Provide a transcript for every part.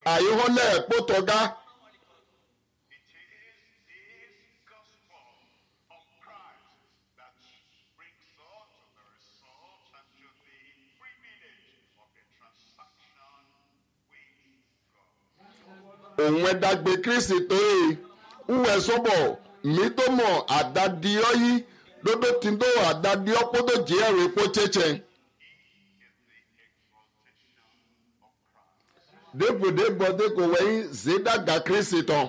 ayihole potoga òun dàgbé Kristi tóye uwe sọbọ mitomo adadioyi dodo tindo adadio podo jere pocheche depo de bode ko weyin zeda ga Kristi ton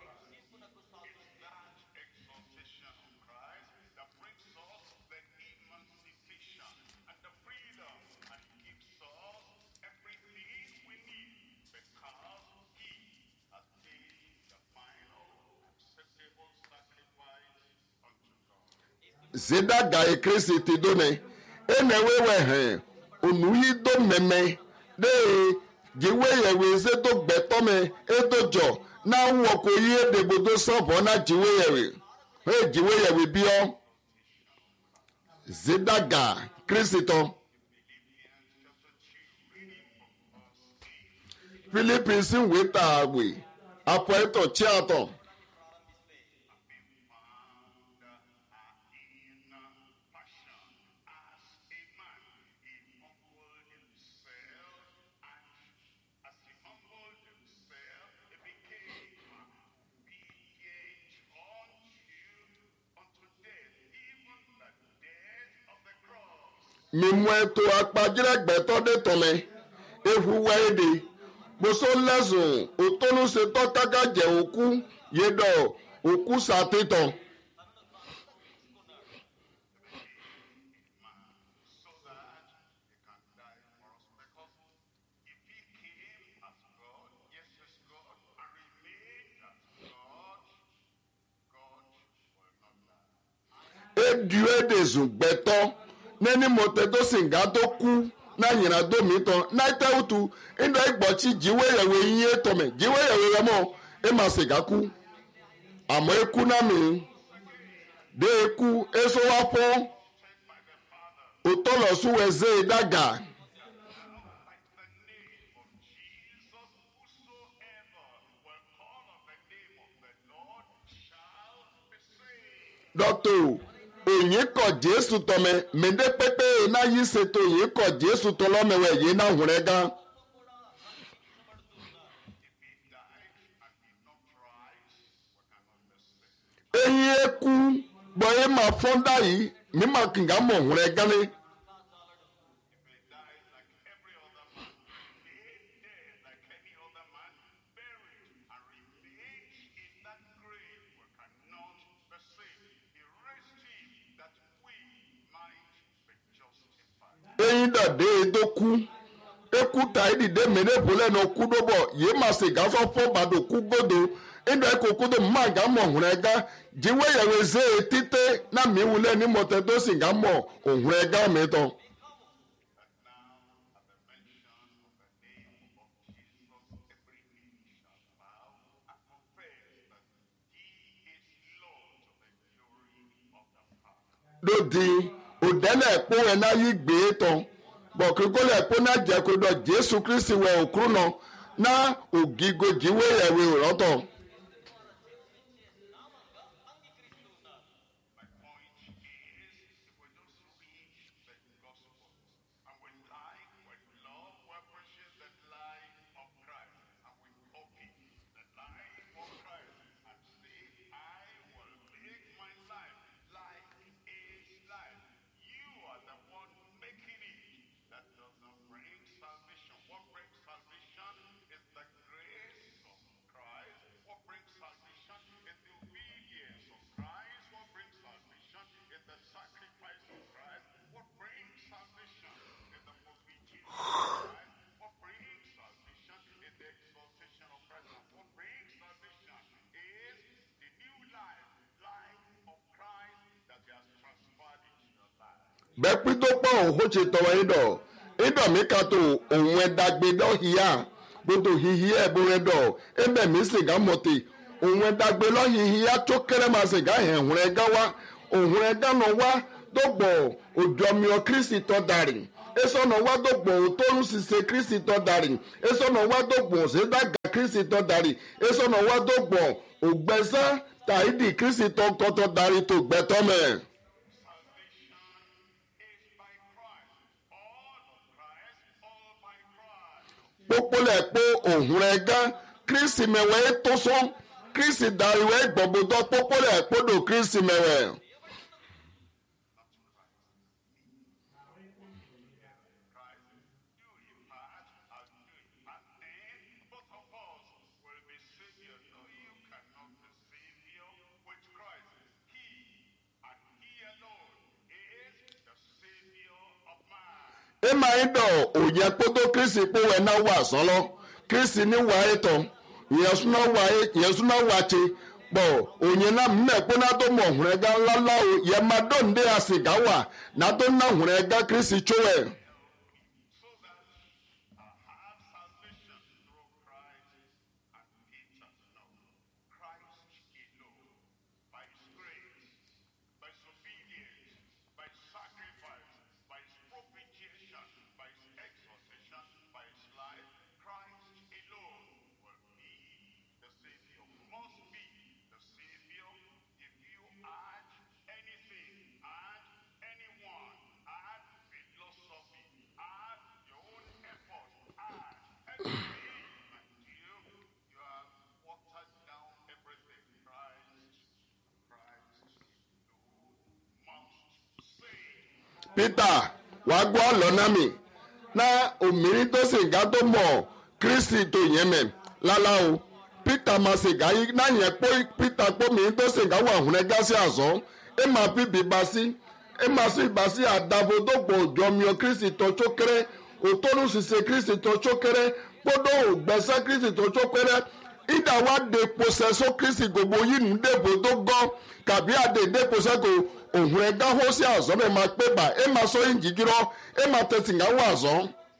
zeda ga Kristi ti done enewe wehe onuyi do meme de jiwe yewe ze to gbetome edojo na wo ko yi edebodo sobo na jiwe yewe jiwe yewe bio zeda ga Kristi ton Philippines weta agbe apoeto chiaton mímú ètò apájírẹ́gbẹ́tọ́ dé tọ́mẹ́ ehu wáyéde gbósó lẹ́sùn òtónúṣetọ́ kágájẹ́ òkú yédọ̀ òkú sàtìtàn. Eduedezun gbẹ́tọ́ neni motedo singa to ku na nyina do mi ton na teutu ndo igbochi jiwe yewe yin etome jiwe yewe yamo e ma siga ku amo eku na mi de eku eso wa po otolo suweze daga doctor onye kọ Jésù tọmẹ mende pepe na yi seto onye kọ Jésù tọlọmẹwẹ yi na hùrẹ gan. Eyi eku gbọ ye ma fọnda yi mi ma kìngà mọ hùrẹ gan ni. Eyin dade do ku eku ta idide mene pole no ku do bo ye ma se ga so fo bado ku godo endo e ko kudo ma ga mo hunrega jiwe yewe ze tite na mi wule ni mote do singa mo hunrega me to dodi odele epo ena yi gbe ton bo krigole epo na je ko do Jésù Kristi we okru no na ogigo jiwe yewe roto bepidopo ohoche towa ido mi ka to ohun edagbe do hiya bodo hihi eboredo ebe mi siga moti ohun edagbe lo hihiya to kere ma siga ehun ega wa ohun ega no wa dogbo ojomi o Kristi to dari eso no wa dogbo to nu sise Kristi to dari eso no wa dogbo se daga kristi tó darí esọ̀nà wá tó gbọ̀ ògbẹ́sán tàìdì kristi tó tọ́tọ́ darí tó gbẹ́tọ́ mẹ́. kpokpolẹ̀ kpo òhun rẹ̀ gán kristi mẹ́wẹ́ tó sọ́n kristi darí wẹ́ gbọ̀gbọ̀dọ̀ kpokpolẹ̀ kpodo kristi mẹ́wẹ́. ema ido òye kpoto kristi kpo wẹ náà wà sọlọ kristi ní wà ètò yẹn súná wà tse bọ òye náà mmẹ kpo náà tó mọ ọhún ẹgá ńláńlá o yẹ máa dó ndé àsìgá wà náà tó ná ọhún ẹgá kristi tso wẹ. Peter wàá gbọ́ lọ́nà mi na òmìnirí tó sì ga tó mọ̀ kristi tó yẹn mẹ́ lálá o Peter máa sì ga yìí náà yẹn pé Peter pé òmìnirí tó sì ga wà hùn ẹ́ gá sí àzọ́ ẹ máa fi bìbá sí ẹ máa sì bá sí àdàbò tó gbọ́ òjò miọ kristi tó tsókèrè òtónú ṣiṣẹ́ kristi tó tsókèrè kpọ́dọ̀ ògbẹ́sẹ̀ kristi tó tsókèrè ìdá wa de posẹ̀sọ kristi gbogbo yìí nù débò tó gọ́ kàbí àdè dé posẹ̀ kò òhun ẹ̀dá hó sí àzọ́ mẹ́ máa pé bá ẹ máa sọ yín jìjìrọ̀ ẹ máa tẹ̀sí ńgá wọ àzọ́.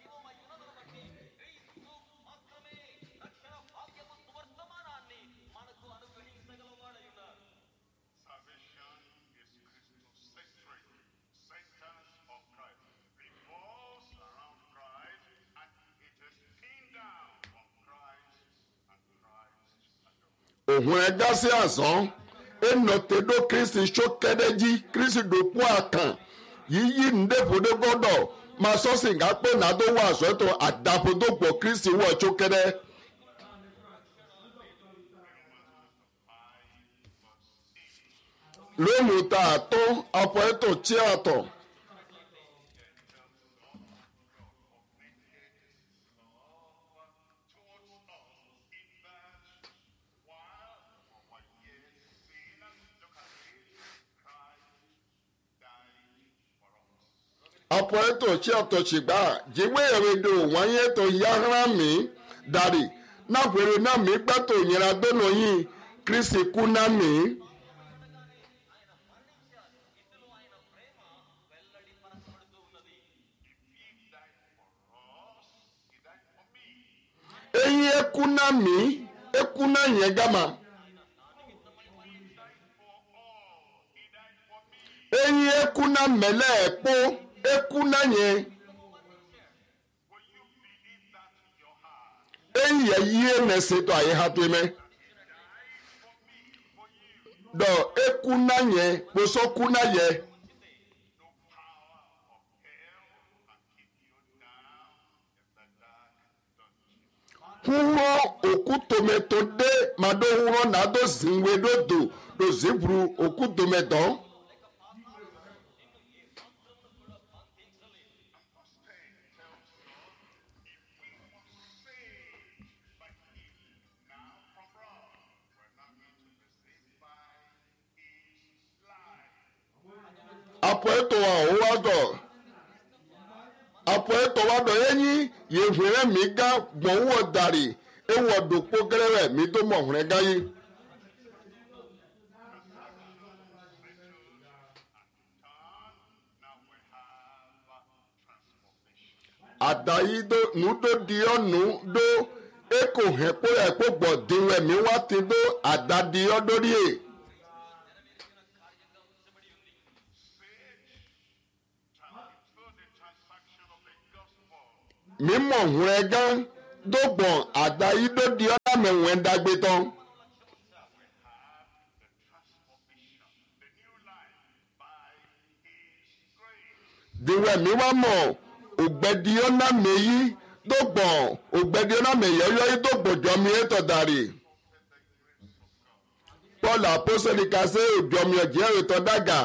òhun ẹ̀dá sí àzọ́ enọtedo kristi sókèdèjì kristi dòkú àkàn yíyí ndébòdó gbọ́dọ̀ máa sọ́sìn ká pé nàdó wà sọ́tò àdàbòdòpọ̀ kristi wọ̀ sókèdè. lónìí tá a tó ọ̀pọ̀ ètò tí a tọ̀. ọ̀pọ̀ ètò tí ọ̀tọ̀ ṣìgbà jíwé èrèdò wáyé tó yára mi dàrí náà pèrè náà mi gbàtò ìyẹra dóná yìí kristi kú náà mi. eyi eku náà mi eku náà yẹn gama. eyi eku náà mẹ́lẹ̀ ẹ̀kpó. eku na nye eyi ya yie na seto ayi ha to eme dɔ eku na nye kposo ku na ye huro oku tometo de ma do huro na do zinwe do zibru oku tometo. apọ̀ ètò wa dọ̀ yẹ́nyí yehùrẹ́ mi gá gbọ̀nwó dàrí ewọ̀ dòpó gẹ́rẹ́rẹ́ mi tó mọ̀ hùrẹ́ gáyé. àdáyé nùdó diọ́ nùdó eko hẹ́pọ̀ ẹ̀pọ̀ gbọ̀ dìwẹ̀ mi wá ti dó àdádìọ́ dórí ẹ̀. mímọ̀ hùn ẹ̀gán dógbọ̀n àdáyé dódi ọ̀nà mẹ́wọ̀n dágbé tán. diwẹ̀ mi wá mọ̀ ògbẹ́dì ọ̀nà mẹ́yì dógbọ̀n ògbẹ́dì ọ̀nà mẹ́yì ọ̀yọ́ yìí dógbòjọ́ mi ètò dàrí. Paul apostoli kase òjọ́mi ọ̀jẹ́ ètò dàgà.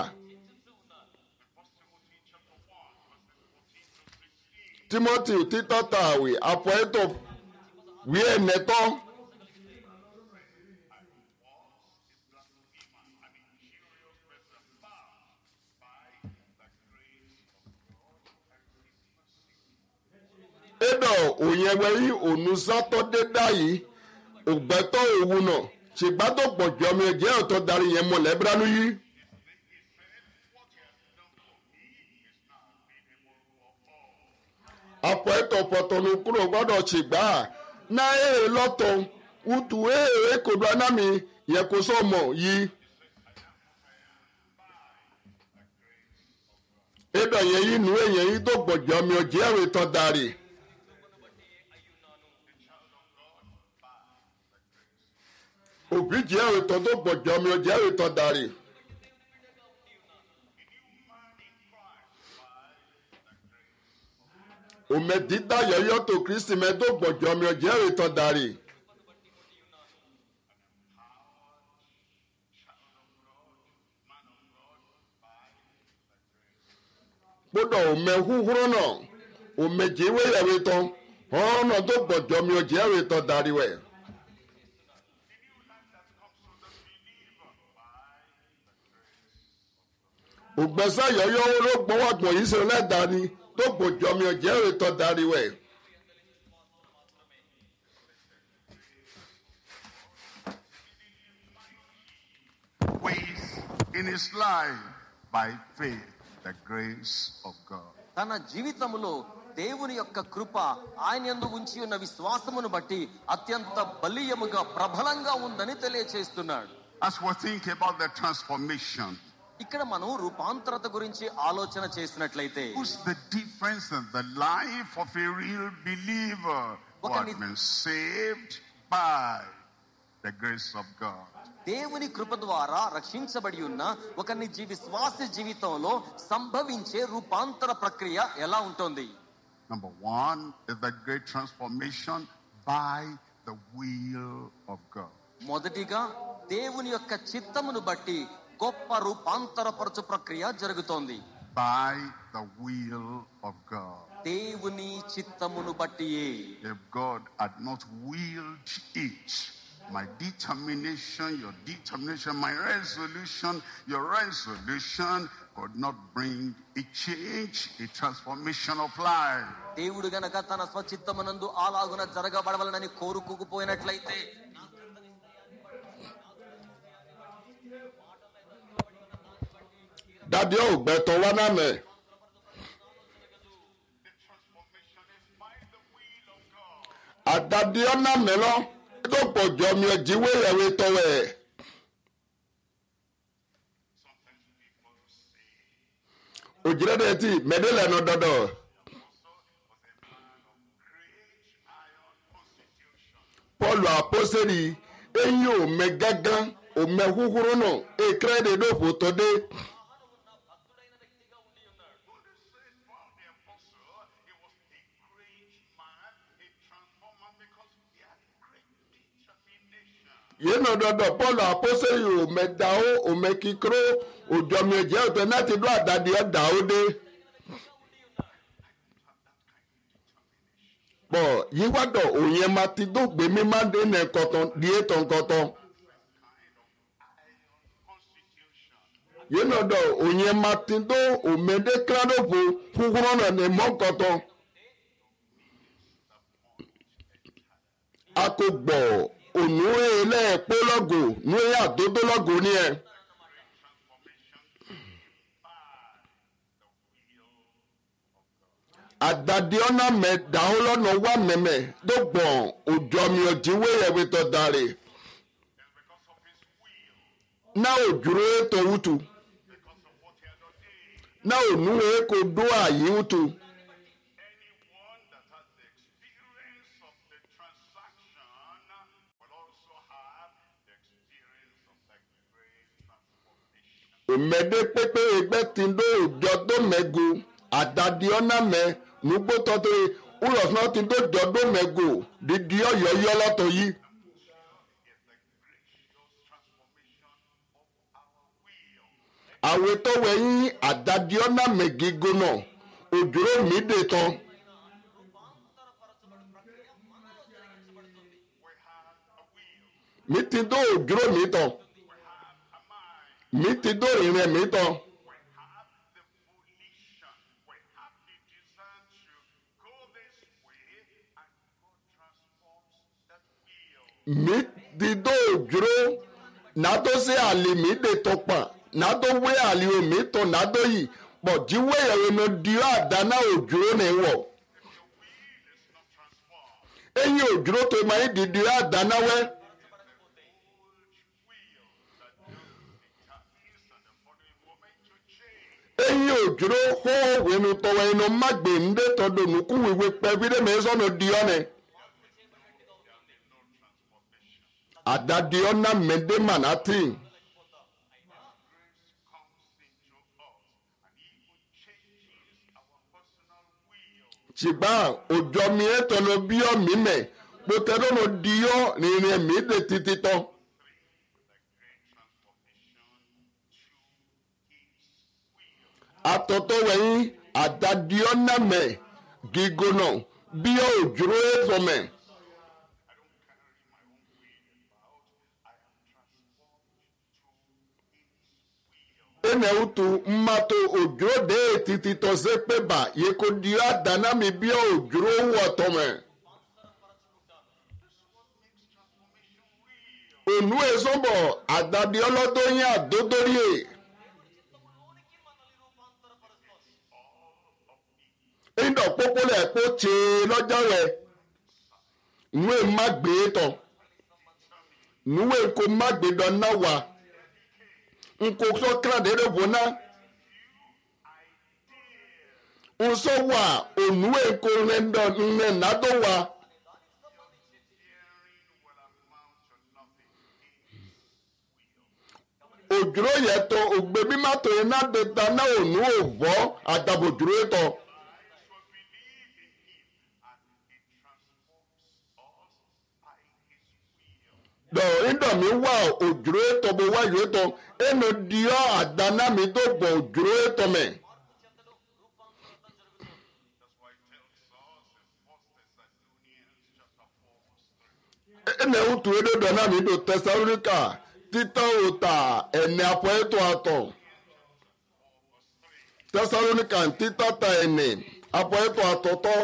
Timothy títọ́ tàwé àpò ètò wíẹ̀ nẹ́tọ́. Edo òyìnbó onusatọ dédá yìí ògbẹ́tọ̀ òwú náà ṣègbádọ́ pọ̀jọ́ mi ẹ̀jẹ̀ ọ̀tọ̀ darí yẹn mọ̀lẹ́ bránú yìí. Àpọ̀ ẹ̀tọ̀ pọ̀tọ̀nù kúrò gbọ́dọ̀ ṣègbà náà èrè lọ́tọ̀ utu èrè kòdó anámi yẹ kó sọ̀mọ̀ yìí. Edo yẹn yìí nù èyàn yìí tó pọ̀jọ́ mi ẹ̀jẹ̀ ọ̀tọ̀ darí. Òbí jẹ́ ìtọ́ tó gbọ̀jọ́ mi ò jẹ́ ìtọ́ darí. Òmẹ̀dídá yọ̀yọ́ tó Kristi mẹ́ tó gbọ̀jọ́ mi ò jẹ́ ìtọ́ darí. Gbọ́dọ̀ òmẹ̀ húhúrú náà òmẹ̀jì ìwé yẹ̀wé tán ọ̀nà tó gbọ̀jọ́ mi ò jẹ́ ìtọ́ darí wẹ̀. Ògbẹ́sẹ̀ yọ̀yọ́ ló gbọ́wọ́ gbọ̀n yìí ṣe lẹ́dàáni tó gbòjọ́ mi ò jẹ́ ètò darí wẹ̀. Ways in his life by faith, the grace of God. తన జీవితములో దేవుని యొక్క కృప ఆయన యందు ఉంచి ఉన్న విశ్వాసమును బట్టి అత్యంత బలీయముగా ప్రబలంగా ఉందని తెలియచేస్తున్నాడు. As we think about the transformation, ఇక్కడ మనం రూపాంతరత గురించి ఆలోచన చేసినట్లయితే what's the difference in the life of a real believer who has been saved by the grace of God? దేవుని కృప ద్వారా రక్షించబడి ఉన్న ఒక విశ్వాస జీవితంలో సంభవించే రూపాంతర ప్రక్రియ ఎలా ఉంటుంది? Number one is the great transformation by the will of God. మొదటిగా దేవుని యొక్క చిత్తమును బట్టి గొప్ప రూపాంతరపరచు ప్రక్రియ జరుగుతోంది. By the will of God. దేవుని చిత్తమును బట్టియే. If God had not willed it, my determination, your determination, my resolution, your resolution could not bring a change, a transformation of life. దేవుడు గనక తన స్వచిత్తమునందు అలాగున జరగబడవలనని కోరుకోకపోయినట్లయితే Dàbí ògbẹ́tọ̀ wá náà mẹ́. Àdàbí ọ̀nà mẹ́lọ́ tó gbọ̀jọ́ mi ò jíwé ẹ̀wé tọ́wẹ̀. Òjìlẹ́dẹ̀ tí mẹ́dẹ́lẹ̀ nọ dọ́dọ̀. Pọ́ọ̀lù àpọ́sẹ̀lì eyín òmẹ gángan òmẹ húhúrú náà èkérèdè lófò tó dé. Yéé nọ dọ́dọ̀ Pọ́ọ̀lù àpọ́sẹ̀lì òmẹ dàó òmẹ kíkúrò òjọ́mi ẹ̀jẹ̀ ọ̀tẹ̀ náà ti dún àdàdì ẹ̀ dàó dé. Pọ̀ yíwádọ̀ òyìn máa ti dógbé mi máa dé nà ẹ̀kọ́tàn di ètò ńkọ́tàn. Yéé nọ dọ̀ òyìn máa ti dó òmèdè kíládòfò húhúrú náà ní mọ́ ńkọ́tàn. A kò gbọ̀ ònú ilẹ̀ ẹ̀pọ́ lọ́gò ní àdódó lọ́gò ní ẹ̀. Àdàdì ọ̀nà mẹ́dàá lọ́nà wà mẹ́mẹ́ dọ́gbọ̀n òjọ́mi ọ̀jíwé ẹ̀wé tó darí. Náà òjúrò ètò wútu. Náà ònúwé kò dó àyè wútu. omede pepe egbe tindo diodo mego adadiona me nugbo toto ulos no tindo diodo mego didio yoyo loto yi awe to weyin adadiona megigo no ojuro mi de ton mi tindo ojuro mi ton mi tindo irin mi ton mi dido ojuro nado se ali mi de topa nado we ali o mi to nado yi but jiwe yewe no dio adana ojuro ne wo eyin ojuro to ma di dio adana we eyin ojuro ho we no to we no magbe nde to do nuku we pe bi de me so no dio ne adadio na mende manati ṣùgbọ́n òjò mi ètò ló bí ọ́ mi mẹ́ gbọ́tẹ́rọ́ ló di ọ́ rìnrìn mi dé títí tán. àtọ̀tọ̀ wẹ̀yìn àdàdìọ́ náà mẹ́ gígónà bí ọ́ òjòrò ètò mẹ́. ene utu mmato ojuro de titi to zepe ba ye ko dia dana mi bi ojuro woto me onu ezombo adadi olodo yin adodori indo popole po che lojo re nwe magbe to nuwe ko magbe do na wa nko so kradere bona unso wa onuwe ko rendo nne nado wa ojuro yeto ogbe bi mato na de ta na onu ovo adabojuro to do indo mi wa ojuro to bo wa yo to eno dio adana mi to bo ojuro to me ene utu edo do na mi do Thessalonica tita ota ene apoeto ato Thessalonica tita ta ene apoeto ato to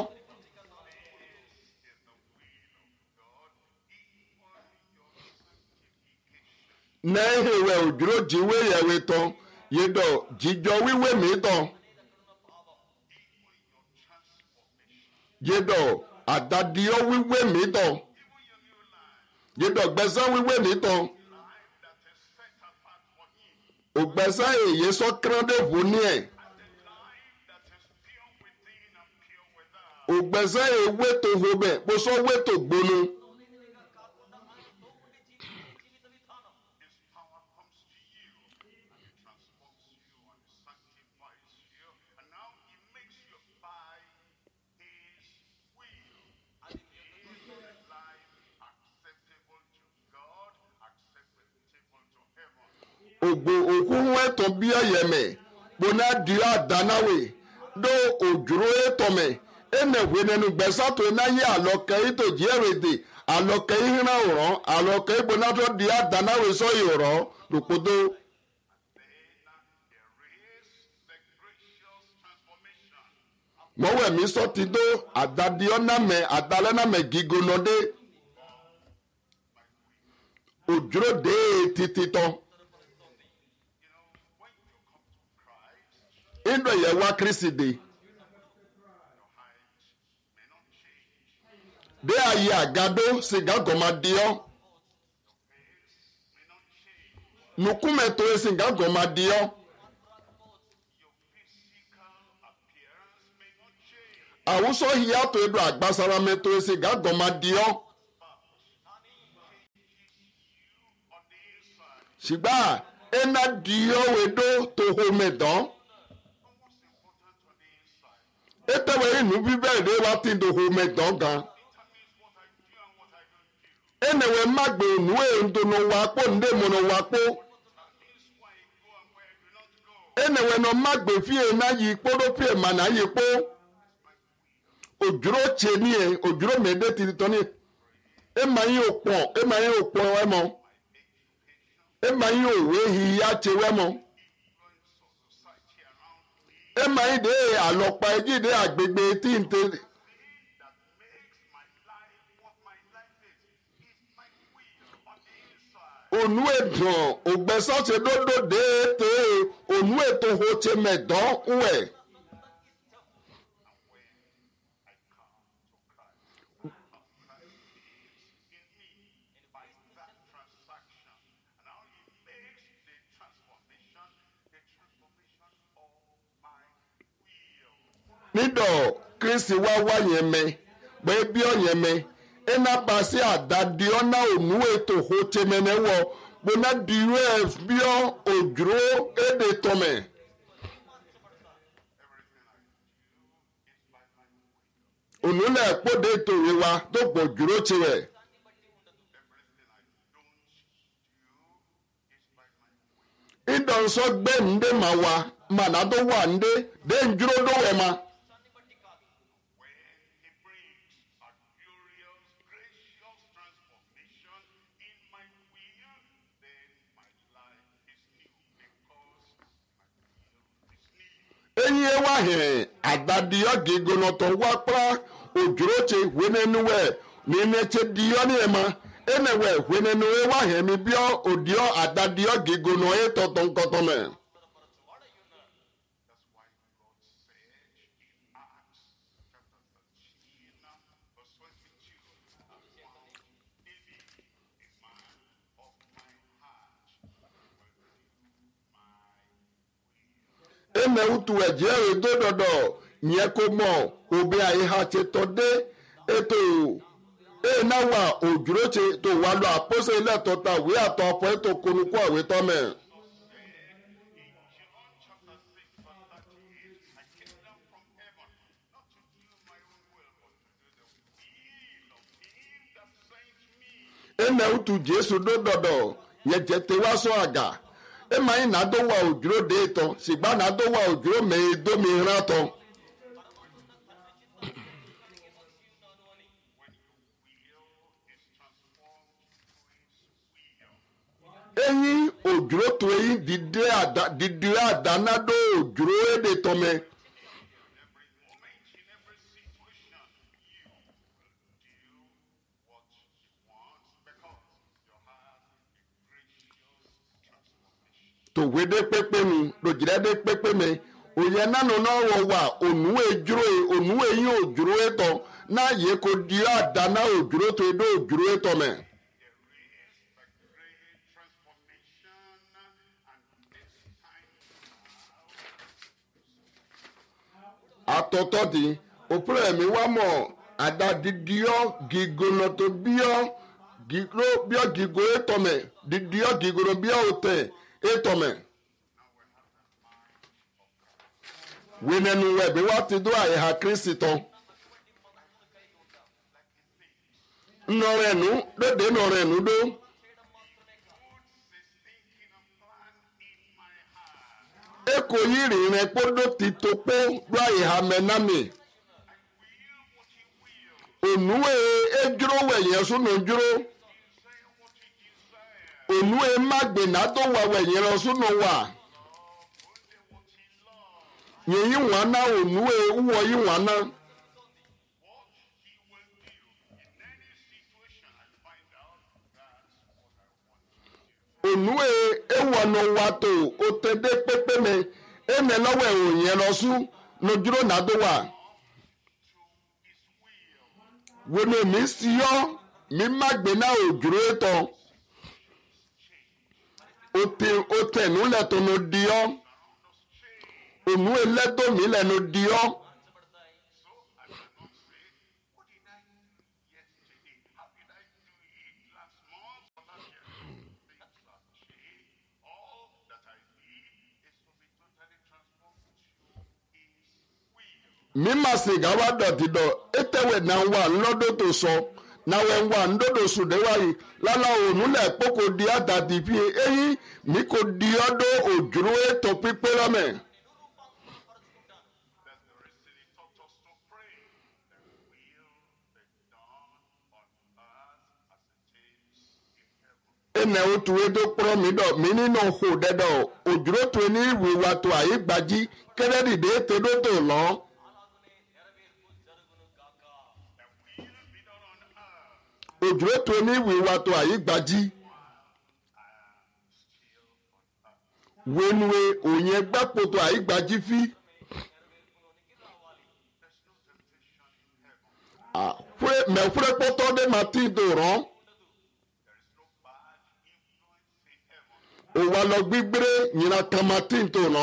na ehewe ojuro jiwe yewe to yedo jijo wiwe mi to yedo adadio wiwe mi to yedo gbesa wiwe mi to ogbesa eye so krande voni e ogbesa ewe to hobe bo so we to gbonu ogbo okwu eto bia yeme bona dia danawe do ojuro eto me ene wenenu gbesa to na ye aloke ito jerede aloke ihina oran aloke bona to dia danawe so yoro dopodo mowe mi so ti do adadio na me adale na me gigonode ojuro de titito indo ye wa Kristi de aye agado siga gomadio nukume to siga gomadio awuso hiya to edo agbasara me to siga gomadio ṣùgbọ́n ena dio wedo to home don ete we inu bibe de wa tin do home don gan ene we magbe nu e ndo no wa po nde mo no wa po ene we no magbe fie na yi kporo pie ma na yi po ojuro cheni e ojuro mede ti to ni e ma yin opo e mo e ma yin owe hi ya che we mo e ma yin de alopa eji de agbegbe ti nte onu edun ogbesose dodo de te onu eto ho che medon uwe nido Kristi wa yẹn mẹ gbẹ bí ọ yẹn mẹ ena basi adadi ọna onu eto ho che mene wọ bona diwe bí ọ ojuro ede tọmẹ onu lẹ kpọde towe wa tó gbọ ojuro che wẹ idọnsọ gbẹ nde ma wa mana do wa nde de njuro do wẹ ma. Enyi ewa hịrị adadiọ gigonoto wakpra ojuroche hwenenuwe n'ineche diọ n'ema enewe hwenenuwe wa hemi bio odio adadiọ gigono etoto nkotome eme utu ejere dododo nye komo obe ayi ha cheto de eto na wa ojuroche to wa lo apose ile tota we ato opo eto konuko awe to me eme utu Jesu dododo ye jete wa so aga ema anyị na-adọwa ojuro dị ịtọ sigba na-adọwa ojuro ma edo ma ire atọ enyi ojuro to eyi didi adanado ojuro ede tọme to wede pepe mu lojire de pepe me oye nanu n'ọwọ wa onuwe ejuro onuwe yin ojuro eto na ye ko di adana ojuro to edo ojuro eto me atoto di opre mi wa mo adadidio gigono to bio gigo eto me didio gigono bio ote etome wenenu webe wati do aye ha Kristo norenu dode norenu do eko yiri re podo titopo do aye ha menami onuwe ejuro weyen so no juro onuwe magbe na to wa weyen ro so no wa yeyi wana onuwe uwo yi wana onuwe ewono wato otede pepeme eme lowe oyen ro su no juro na do wa wono mi siyo mi magbe na ojuro eto ote nu le to no dio onu eleto mi le no dio mima siga wa dọ̀tí dọ̀ etewe na wa ńlọ́dọ̀ tó sọ na wẹ̀ wa ńdọ́dọ̀ sùdé wáyé lálá òun lẹ̀ kpókò di àdàtì fi eyín mi kò di ọdọ̀ òjòrò ètò pípé lọ́mẹ̀. ene otu edo kpọrọ mi dọ mi nínú hó dẹdọ òjòrò tó ní ìwé wa tó àyè gbají kẹrẹ́rì dé tẹ́dọ̀ tó lọ. òjòrò tó ní ìwé wa tó àyè gbají wenue òyìn gbàpò tó àyè gbají fi. mẹ̀fúrẹ́ pọ́tọ́ dé ma tí tó rán. òwà lọ gbígbére nyina tamati tó nọ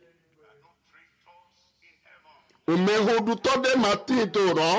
òmèhodu tọdẹ mati tó nọ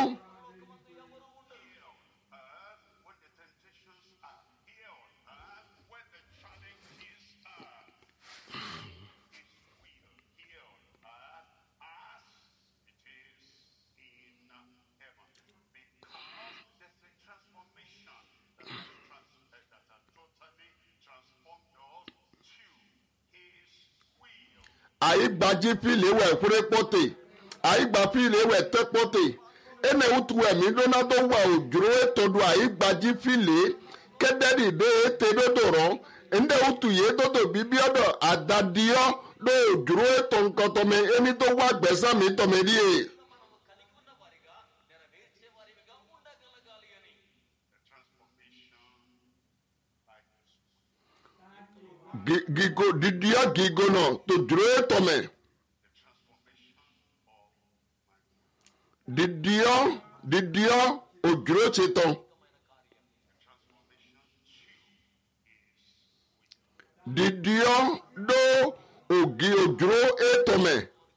àyígbàjí fìlè wẹ̀ fúré pọ́tè àyígbà fìlè wẹ̀ tẹ́ pọ́tè ẹnẹ wùtú ẹ̀mí lónàdó wà òjòrò ètòdù àyígbàjí fìlè kẹ́dẹ́rì dé ètè dòdò rán ẹnẹ wùtú yé dòdò bíbí ọ̀dọ̀ àdàdìọ́ dó òjòrò ètò nǹkan tọmẹ ẹni tó wà gbẹ̀sán mi tọmẹ díẹ̀. gigo didia gigo no to dre tome didia ojuro cheton didia do ogi ojuro etome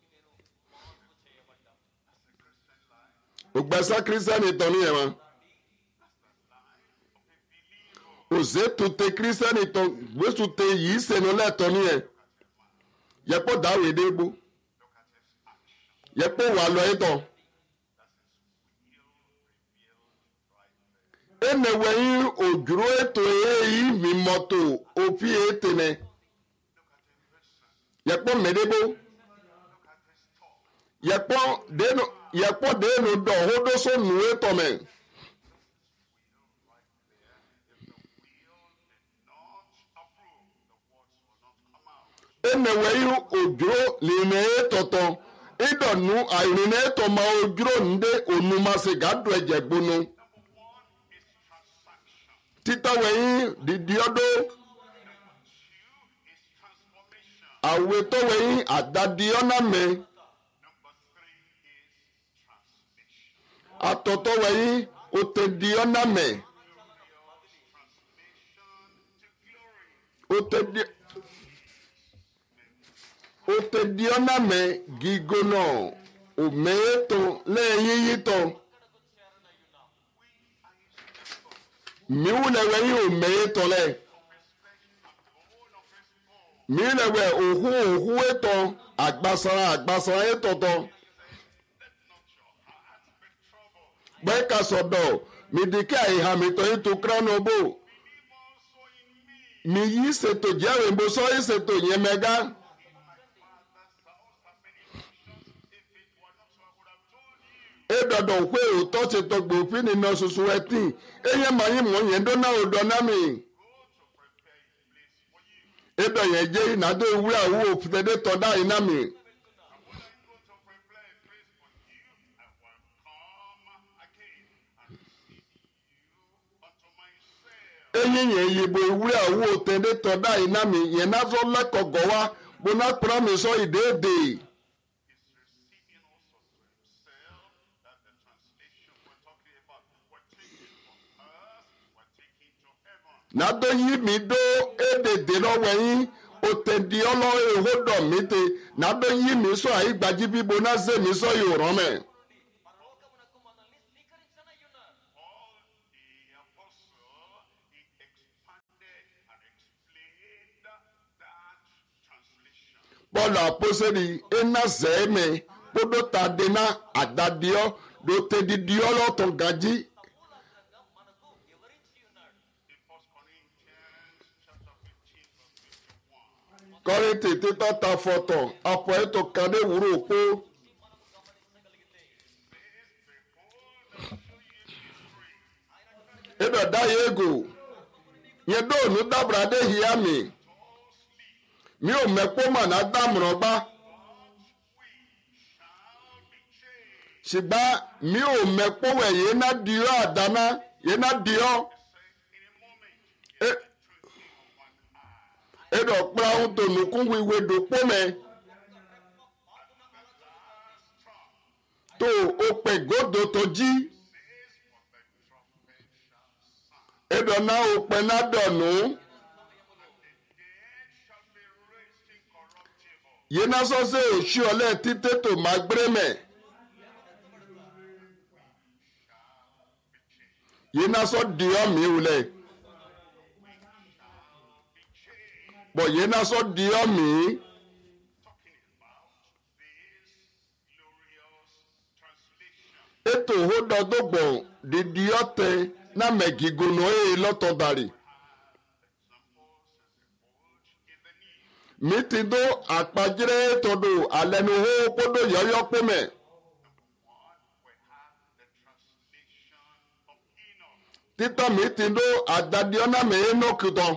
ogbasa kristian etoni ema oze tute kristian itan wesute yìí sẹnu lẹtọ nìyẹn yẹpọ dáwọ èdè gbó yẹpọ wà lọ ìtàn ẹnẹwẹyìn òjúrò ètò èyí mímọtò òfin ètènẹ yẹpọ mẹdẹbó yẹpọ dénú dọ hódóso nù ètò mẹ. eneweghị ojuro n'ime tọtọ ịdọnu àìrìnà ètò ma ojuro ndị onumasị ga-adụ ejegbunu títàwẹ̀yìn dìdí ọdọ àwẹ̀tọ̀wẹ̀yìn àdàdí ọ̀nàmẹ àtọ̀tọ̀wẹ̀yìn òtẹ̀dí ọ̀nàmẹ otediona me gigono ometo lẹ́yìn yito miwulewe yi ometo le miwulewe ohu eto agbasara etoto gbẹ́ka sọ̀dọ̀ midike àìhàmìtọ̀ ètò kranobo mi yí ṣètò jẹ́rìí bó sọ yí ṣètò yẹn mẹ́gá. edodo kwe ụtọ chetọgbo fini n'ọsụsụ wetin enye ma anyị mụ onye ndo na ụdọ na mi edo yẹn jẹ ìnàdó ìwúrẹ àwọ òfìdẹdẹ tọdá iná mi. enyi yẹn yibo ìwúrẹ àwọ òtẹdẹ tọdá iná mi yẹn náà sọ lẹkọgọ wa bó náà pẹrọ mi sọ ìdéèdè. nado yi mi do edede lọ́wọ́ yín otedi ọlọ ehodọ mi te nado yi mi sọ ayi gbaji bibo na ze mi sọ yorùn mẹ. Paul apostoli ena zeme kpodo ta dena adadio do tedidio lo to gaji. Kọ́rìntì títọ́ ta fọ̀tọ̀ apọ̀ ètò kàdé wúrò pé ẹ̀dọ̀ dáyé ego yẹn dóònù dábàrà dé hìá mi ò mẹ́pọ́ mà ná dámùrán gbá ṣùgbọ́n mi ò mẹ́pọ́ wẹ̀ yẹn ná diọ́ àdáná yẹn ná diọ́. Edo kplahu to nukungu iwe do pome to ope godo to ji edo na ope na donu yena so se oshi ole tite to magbreme yena so dio mi ule bọ̀ yẹn náà sọ di ọ́ mi. Ètò òhódọ́dọ́gbọ̀n dídí ọ̀tẹ̀ náà mẹ̀gígùnú ẹ̀ lọ́tọ̀dàrí. Mi ti dó àpàjẹ́rẹ́ tọdọ̀ àlẹ́nu hó kódó yọ̀yọ́ pọ́mẹ̀. Títọ́ mi ti dó àdàdíọ́ náà mẹ́ ẹ́ nọ́kìtàn.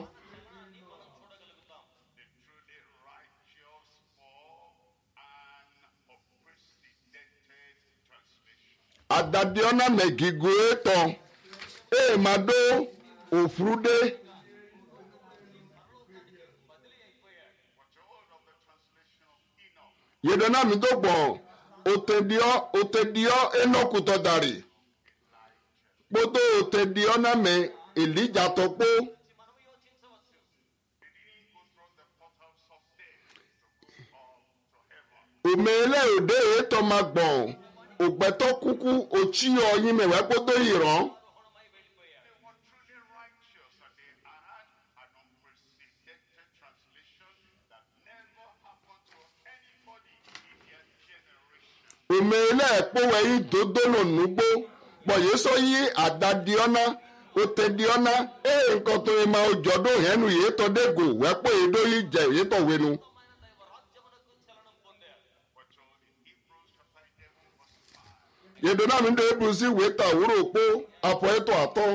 Adadiona megigo eto mado ofrude yedona mi to gbon otedio enokuto dari podo otedio na me Elijah topo omele ode eto magbon ògbẹ́tọ́ kúkú òchí ọyìn mẹ́wàá gbódò ìrán. Òmèlè ẹ̀pọ̀wẹ̀ yìí dòdònà nùgbó pọ̀yẹ́ sọ yí àdàdìọ́nà òtẹ̀dìọ́nà nǹkan tó yẹ máa jọ̀dọ̀ hẹ́nu yìí tọ́ dégò wẹ́pọ̀ yìí dó yìí jẹ́ yìí tọ̀ wẹ́nu. Yedona mi ndo ebusi weta wuro po apo eto ato.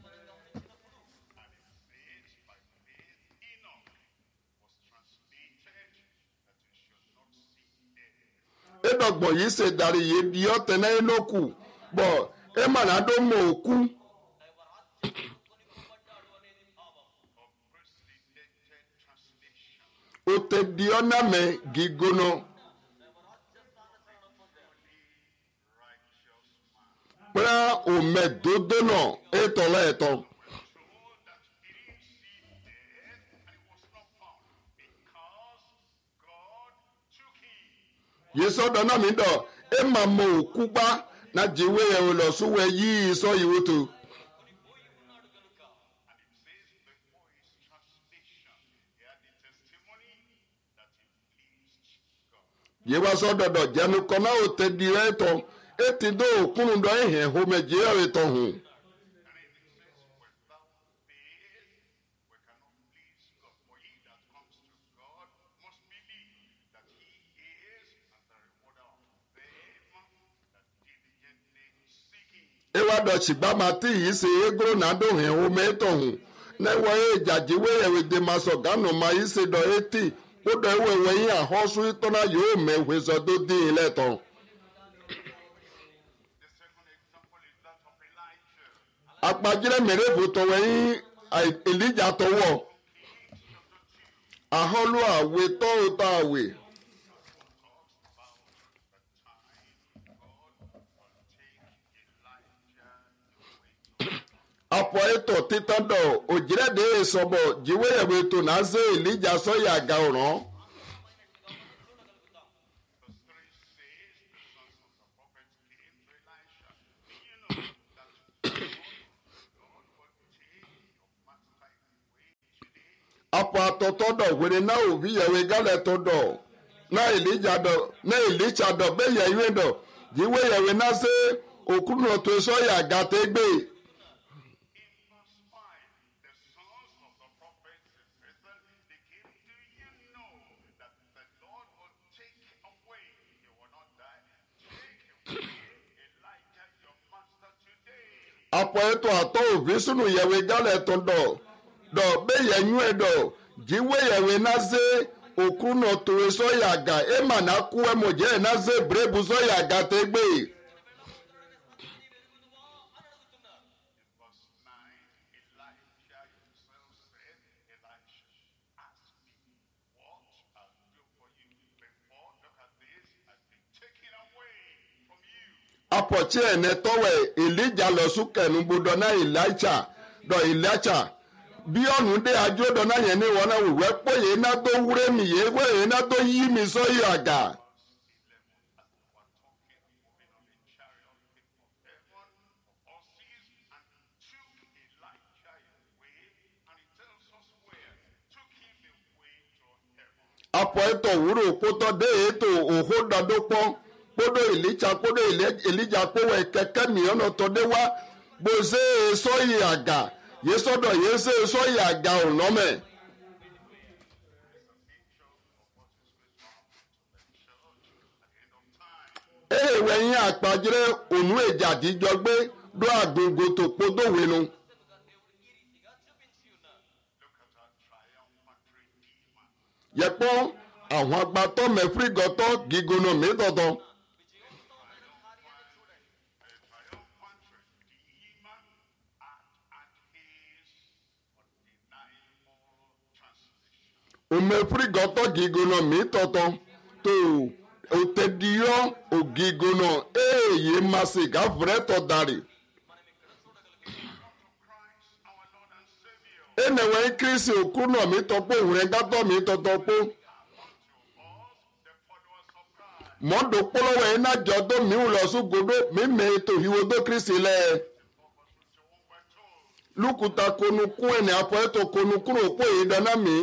Edogbo yi se dari ye di otena enoku bo e manado mo oku. Ote diona me gigono. Pé òmẹ̀dódó náà ètò lẹ́ẹ̀tọ́. Yéṣu ọ̀dọ̀ náà mi dọ̀ ẹ máa mọ òkú pa náà jíwé ẹ̀ ò lọ súnwẹ̀ yìí sọ ìwé tó. Yé wá sọ dọ̀dọ̀ jẹnu kan náà ò tẹ̀ di rẹ̀ tọ́. Eti do kunu do ehe homeje eto hu. Ewa do chigba mati yi se egro na do he home eto hu. Na wo ejajiwe ewe de masogano ma yi se do eti o do ewe yin ahosu itona yo mewe so do din leton. Akpajire mere voto wẹ̀yìn Elijah tọwọ́ ahọ́lù àwẹ̀ tọ́ọ̀tọ̀ àwẹ̀. Apọ̀ ètò títọ́dọ̀ òjìrẹ́dẹ̀ sọ̀bọ̀ jíwéyẹ̀wé tó náà ṣe Elijah sọ́yà àga ọ̀ràn. Apọ̀ àtọ̀tọ̀dọ̀ wèrè náà òbí yẹ̀wé gálẹ̀ tọ̀dọ̀ na Elisha dọ̀ bẹ́ẹ̀ yẹ ìwé dọ̀ yíwé yẹ̀wé náà ṣe òkúrò tó sọ yà gàtẹ́ gbé. Apọ̀ ètò àtọ̀ òfin sínú yẹ̀wé jálẹ̀ tó dọ̀ bẹ́ẹ̀ yẹ nyú ẹ̀ dọ̀ yíwé yẹ̀wé náà ṣe òkúrò tó sọ yà gà ẹ̀ mà náà kú ẹ̀ mọ̀ jẹ́ ẹ̀ náà ṣe bírèbù sọ yà gàtẹ́ gbé. Apọ̀chi ene tọwẹ̀ Elija lọ súnkẹ̀nu gbọdọ̀ náà Elisha bí ọ̀nù dé ajó dọ̀nà yẹn ní wọn náà wíwẹ́ pé yẹn náà tó wúrẹ́ mi yẹn wẹ́ yẹn náà tó yí mi sọ́yì àgà. Apọ̀ ètò òwúrò pótọ́ dé ètò òhó dọ̀dọ̀ pọ́. Kpodo Elija kpowó kẹkẹ mìíràn tó dé wá bó ṣe èso yìí àgà yé sọ́dọ̀ yé ṣe èso yìí àgà ònọmẹ. Èèwẹ̀ yín àpàjẹrẹ ònú èjà àtijọ́ gbé dó àgbègbè tó kpodo wẹnu. Yẹpọ àwọn agbátọ mẹfìrìgọtọ gígùnà mẹtọtọ. Omefrigoto gigono mi toto to otediyo ogigono ye masiga vreto dari. Enewe Kristi okuno mi topo urengato mi totopo. Mondo polowe na jodo mi ulosu godo mi me to hiwodo Kristi le. Lukuta konu kuene apo eto konu kuno po idana mi.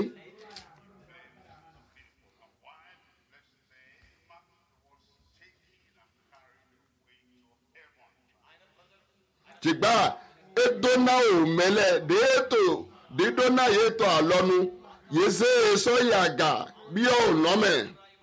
Tigba edona omele deeto didona yeto alonu yese so yaga bi o nome.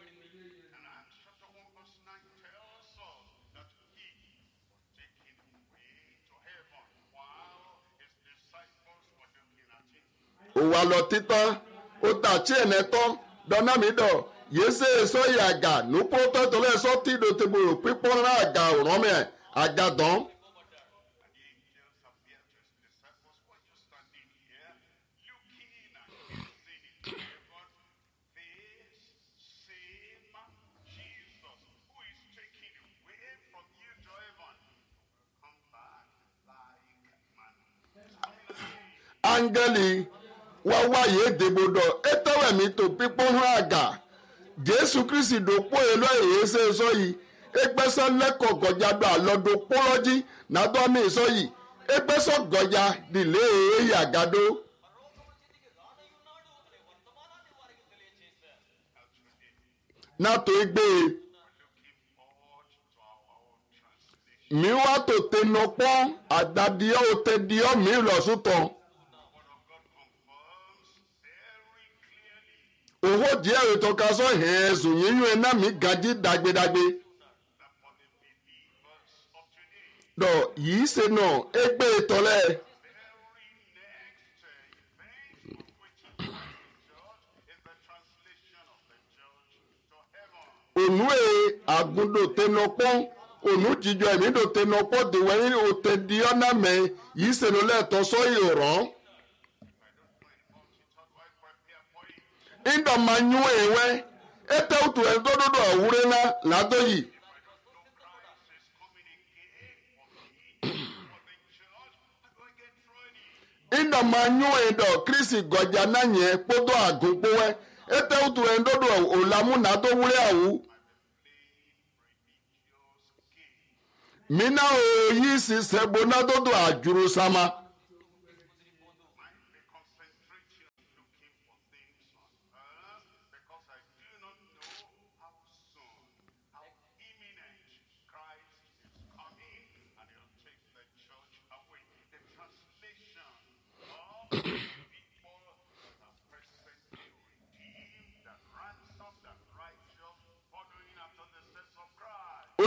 O wa lọ títọ́ ó ta chi ẹ̀nẹ́tọ́ dọ́nà mi dọ̀ yese so yaga nupo tọ́tọ́lẹ̀ sọ tí do teboro pípọ́n náà àga òrànmẹ́ àga dán. Angeli wá wáyé dèbòdò ètòwẹ̀mí tó pípọ́ hàn àgà Jésù Kristi dòpó èlò èyí ṣe sọ yìí ẹgbẹ́sọ lẹ́kọ̀ọ́ gọ̀jà dọ̀ àlọ́dọ̀ pọ́lọ́jì nàdọ́ mi sọ yìí ẹgbẹ́sọ gọ̀jà dìlé èyí àgàdo. Nàtò igbe mi wá tó tẹnọ pọ́ àdàdìọ́ òtẹ́dìọ́ mi lọ́sùtọ̀. Owó díẹ̀ ètò ká sọ ẹ̀ẹ́sùn yíyún ẹ̀ náà mi gàjí dàgbédàgbé. Dọ̀ yìí ṣe náà égbé ìtọ́lẹ̀. Ònú àgùndò tẹnọ pọ́n ònú jíjọ ẹ̀mí dò tẹnọ pọ́n dèwẹ́yìn òtẹ̀dí ọ̀nà mẹ́ yìí ṣe náà lẹ́ẹ̀tọ́ sọ́yìn ọ̀rọ̀. Indọ ma nyu ewe ete utu edododo awure na ladoyi. Indọ ma nyu edo Kristi gọjà na nye kpodo agunpowe ete utu edodo olamu na do wure awu. Mina oyi si sebo na dodo ajuru sama.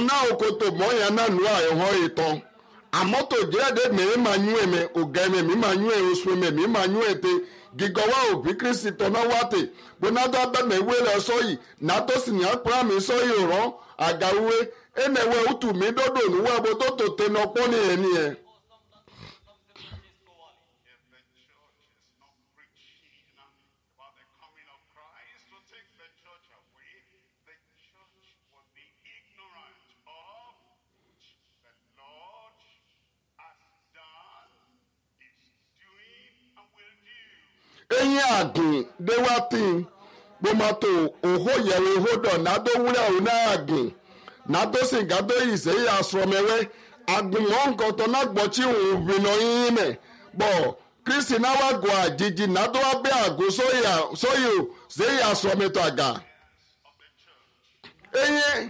na okoto mo ya na nu a ho iton amoto je de me ma nyu eme ogeme mi ma nyu e osu me mi ma nyu ete gigowa obi Kristi to na wate bona do ba me we le so yi na to si ni apra mi so yi ro agawe enewe utu mi dodo nu wa bo to te no poni eni e. Enyi agun de watin bomato oho yewe hodo na do wure o na agun na do singa do ise ya sromewe agun won ko to na gbochi un bino yin me bo Kristi na wa go ajiji na do abe agun soyo se ya srometo aga enyi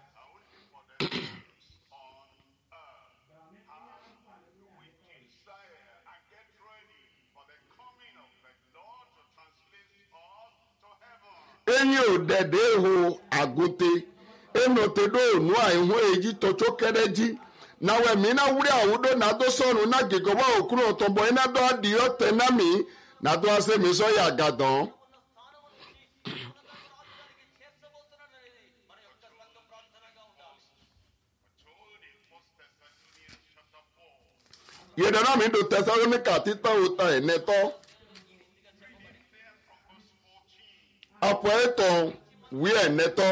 enyi odede ho agote enote do nu aihu eji tocho kereji na we mi na wuri awudo na do sonu na gigowa okuru otombo ina do adio tenami na do ase mi so ya gadan yedana mi do Thessalonica tita uta eneto apo eton wi eneto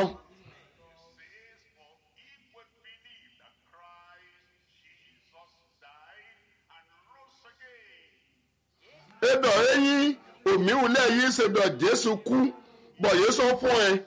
edo eyin omi ule yi se do Jesu ku bo ye so fún ẹ.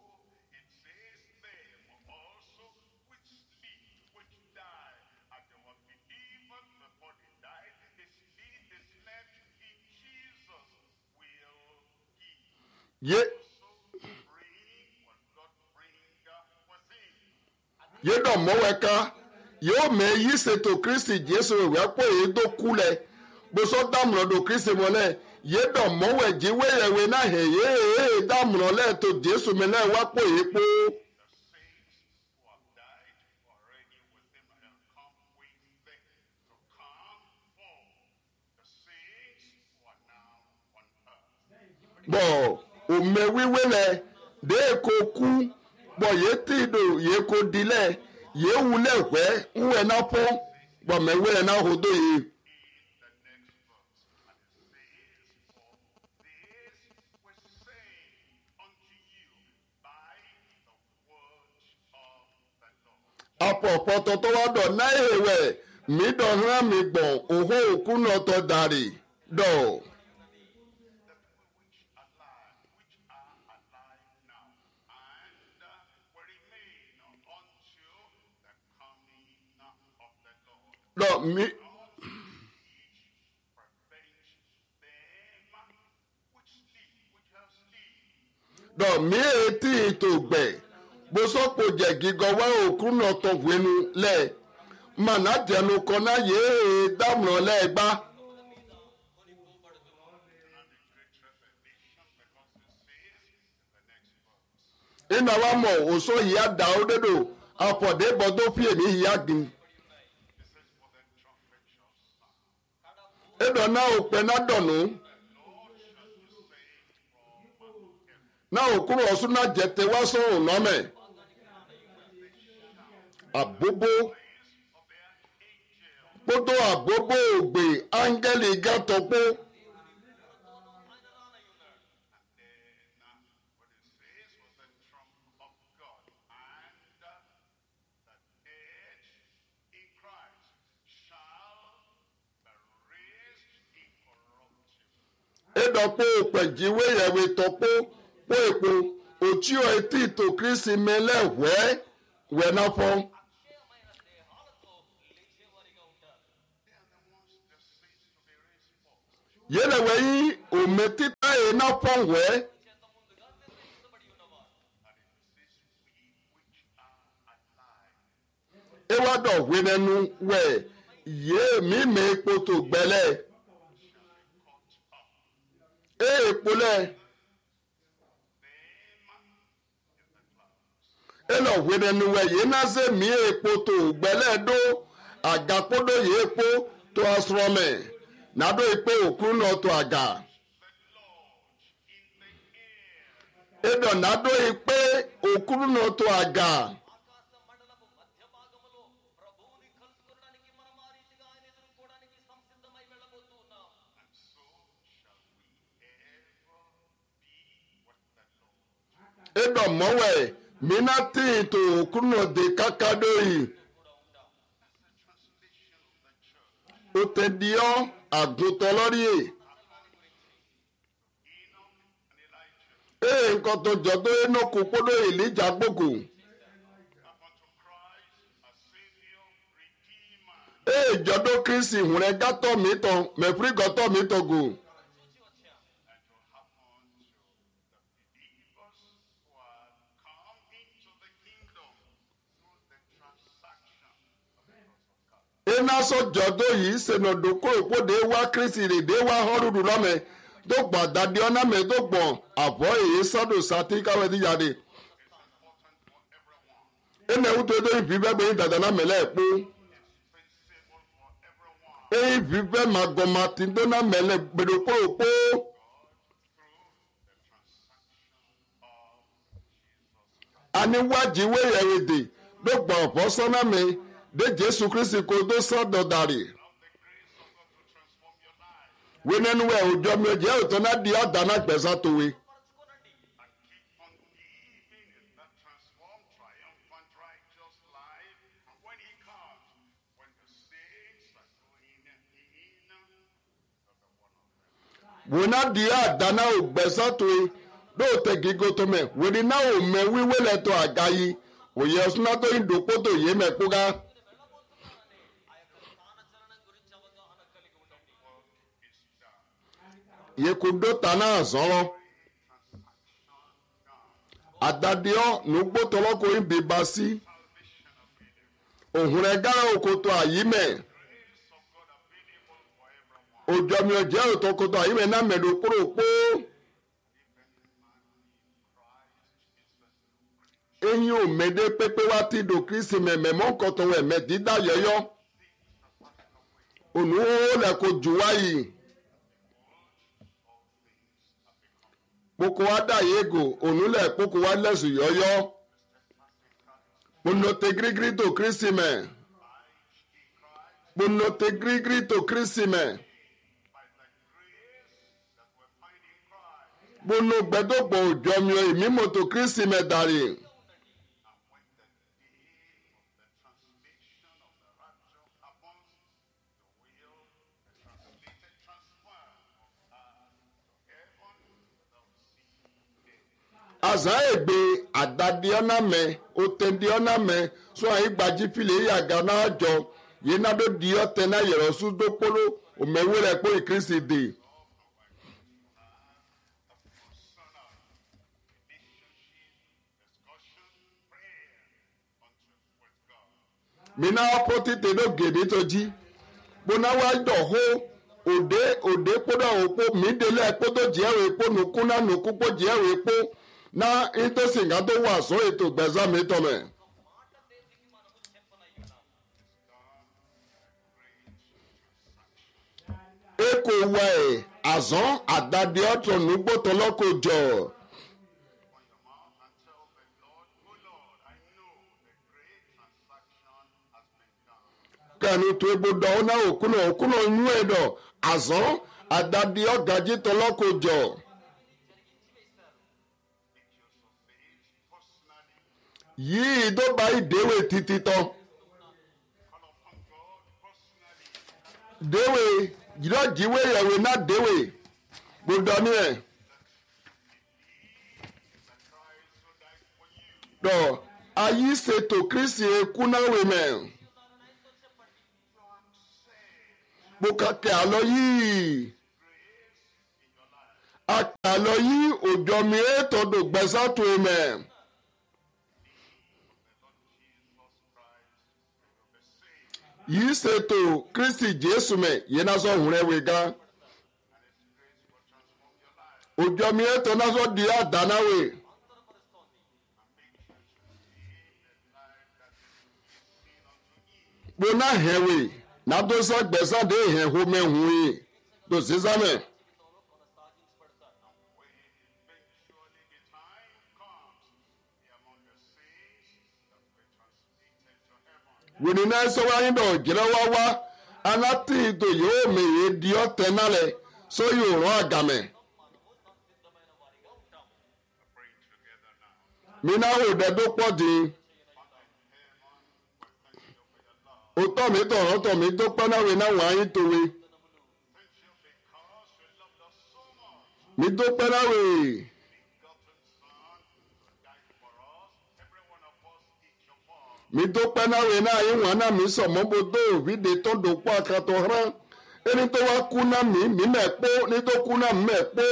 ye do moweka yo me yi se to Kristi Jesu we po e do kule bo so damro do Kristi mole ye do mowe jiwe yewe na he ye damro le to Jesu me na wa po e po bo o me wiwe le de ko ku bo ye ti do ye ko dile ye wule we nwe na po bo me we na hodo yi apo poto to wa do na ewe mi do ran mi gbon oho oku no to dari do do mi eti to gbe bo so po je gigo wa oku no to wenu le mana denu kona ye damro le gba ina wa mo oso ya da odedo apode bodo fie mi ya din edo na ope na donu na okuru osu na jete wa so no me abobo bodo abobo ogbe angeli gatopo edopo pejiwe yewe topo po epo otio eti to Kristi mele we na fo yele we o metita e na fo we ewa do we nenu we ye mi me epo to gbele epole elo wede nuwe ye na se mi epo to gbele do agapodo ye epo to asrome na do epo okru no to aga edo na do epe okru no to aga edo mowe minati to okru de kakadoi otedio agutolori nǹkan tó jọ tó inú kò kódó ìlíjà gbogbo jọdó kristi ìhùnrẹ gátọ mi tán mẹfúrí gọtọ mi tán gò. iná sọ jọdó yìí sènàdó kó ìpòdè wá kristi rèdè wá họrùrù lọmẹ tó gbọ dàdí ọ̀nà mi tó gbọ àbọ̀ èyí sọ́dọ̀ sátí káwé ti jáde. ẹnna ewu tó tó ìfì bẹ́ẹ̀ gbẹ̀yìn dàda náà mẹ́lẹ̀ ẹ̀pọ̀. èyí ìfì bẹ́ẹ̀ máa gọ̀ máa ti tó náà mẹ́lẹ̀ gbẹ̀dọ̀ kórópó. àníwájú ìwé ìyẹ̀wèdè ló gbọ̀ ọ̀pọ̀ sọ́nà mi dé jésù kristi kò tó sọ́dọ̀ dàrí. Wenenwe ojomio je otona di adana gbesa towe. Wona di adana ogbesa towe do te gigo to me. Weni na o me wiwe le to agayi. Oye osuna to indopo to ye me puga. Yekudo tana zọrọ adadio nugbo tọlọkọ ibibasi ohun ẹgara okoto ayime ojomi ọjẹ otokoto ayime na mẹdo kúròpó eyín òmèdè pépé wá ti do kristi mẹmẹ mọkọtọ ẹmẹ dídá yẹyọ ònúwó lẹkọ jù wáyìí. Kpoko wa da yego onule kpoko wa lesu yọyọ kponote girigiri to kristi mẹ kponote girigiri to kristi mẹ kpono gbẹdọgbọ òjọmíọ ìmímọ to kristi mẹ dari. Azan egbe adadiona me otendiona me so ayi gbaji file yaga na ajo ye na do dio tena yero su do polo o mewere po Kristi de. Mina poti te do gede toji bona wa do ho ode podo opo mi dele podo jewe po nukuna nukupo jewe po na itosi nga tó wà sọ ètò gbẹ̀sà mi tọ̀mẹ̀. Eko wa ẹ̀ àzán àdàdé ọ̀tọ̀ nùgbò tọ́lọ́kọ̀ jọ. Kẹ́ni tó egbò dọ̀ ọ́nà òkúnà nyú ẹ̀dọ̀ àzán àdàdé ọ̀gàjì tọ́lọ́kọ̀ jọ. Yìí tó bá ìdéwé títí tán déwé jìdọ́jìwé yẹ̀wé náà déwé gbọdọ̀ ní ẹ̀ tọ́ ayé ṣètò kristi ekúnáwé mẹ́ gbọ́kàkẹ́ àlọ́ yìí àkàlọ́ yìí òjò mi ètò dògbẹ́sàtò mẹ́. Yìí ṣètò kristi jésù mẹ yìí náà sọ òun rẹ wé gan òjò mi ètò náà sọ di àdánáwé bona hewe na do sa gbesa de he ho me hui do sisame wini na so wa yin do jira wa anati to yo me di o tenale so yo ro agame mina ho de do podi o to mi to pana we na wa yin to we mi to pana we mi to pana we na yin wa na mi so mo bodo wi de to do po aka to ran eni to wa ku na mi me po ni to ku na me po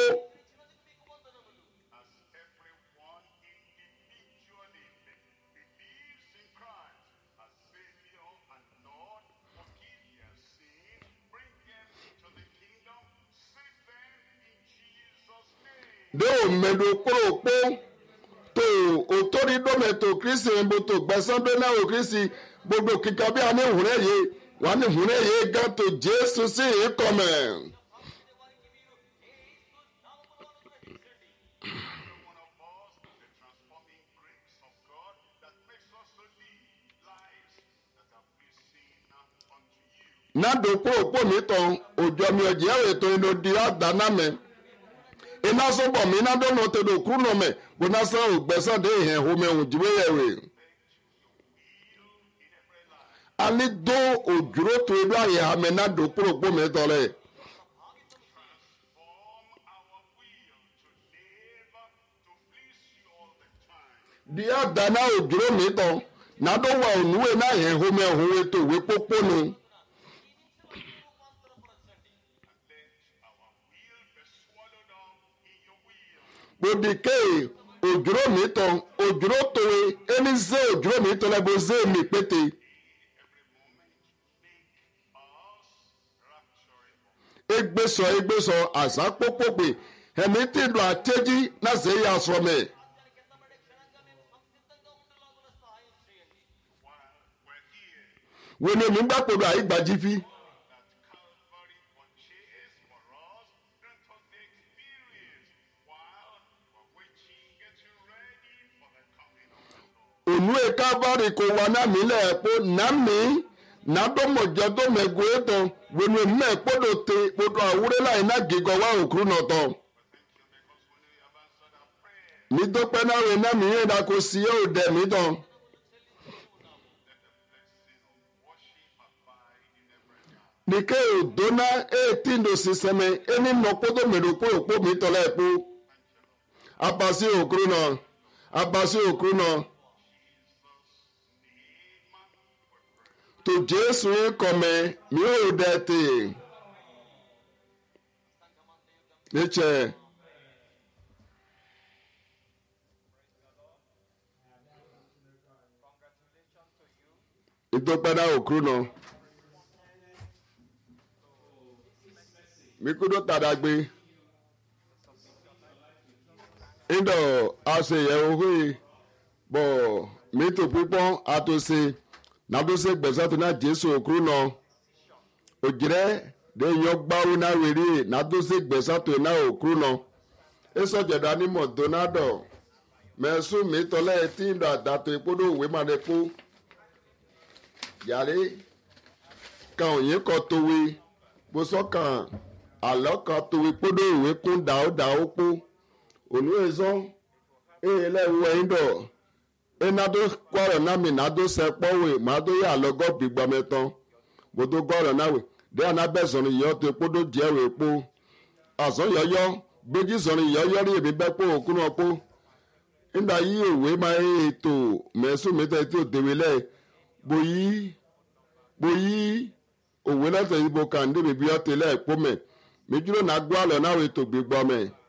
de o medo koropo to otori dometo Kristi mbo to gbesan do na o Kristi gbogbo kika bi ani hure ye wa ni hure ye gan to Jesu si e come na do koropo mi ton ojo mi oje awe to ino di adana me ina so bo mi na do no te do kru no me bo na sa o gbesa de he ho me un jiwe yewe ani do ojuro to edu aye ha me na do koropo me tole di adana ojuro mi ton na do wa onuwe na he ho me ho we to we popo no bodike ojuro mi ton ojuro towe eni ze ojuro mi ton lebo ze mi pete egbeso asa popope emi ti do ateji na ze ya so me woni mi gba podo ayi gbajifi onu e Calvary ko wa na mi le po na mi na do mojo do mego eto wonu me podo te podo awure lai na gigo wa okru no to mi do pe na we na mi da ko si o de mi don nike dona tindo siseme eni no podo mero po mi to le po abasi okru no to Jesu come mi o dete leche idopada okruno mi kudo tadagbe indo ase ye ohi bo mi to pipon atose na do se gbesa to na Jesu okruno ojire de yo gbawo na weri na do se gbesa to na okruno eso jeda ni Donado mesu mi tole tindo adato ipodo we manepo yare kan yin ko towe bo so kan alo kan towe podo we kun da opo onu ezo ele we indo enado kwaro na mi nado se powe ma do ya logo bigba meton bo do goro na we de ana beson yo to podo die we po aso yoyo gbeji son yoyo ri ebi be po okun opo nda yi owe ma eto mesu meta ti o dewele boyi òwe lọ́sẹ̀ yìí bo kàn débi bí ọ́ tẹ́lẹ̀ pọ́ mẹ́ méjìló náà gbọ́ àlọ́ náà wò ètò gbégbọ́ mẹ́.